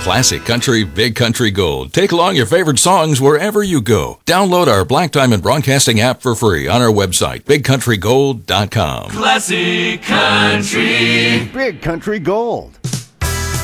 Classic Country, Big Country Gold. Take along your favorite songs wherever you go. Download our Black Diamond Broadcasting app for free on our website, bigcountrygold.com. Classic Country. Big Country Gold.